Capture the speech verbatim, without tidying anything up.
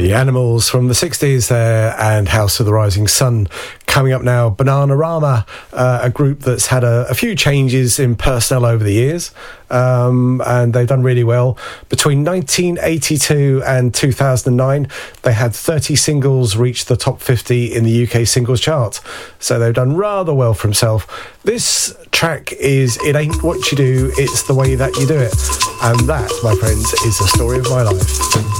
The Animals from the sixties there, and House of the Rising Sun. Coming up now, Bananarama, uh, a group that's had a, a few changes in personnel over the years, um, and they've done really well. Between nineteen eighty-two and two thousand nine, they had thirty singles reach the top fifty in the U K singles chart, so they've done rather well for themselves. This track is It Ain't What You Do, It's the Way That You Do It, and that, my friends, is the story of my life.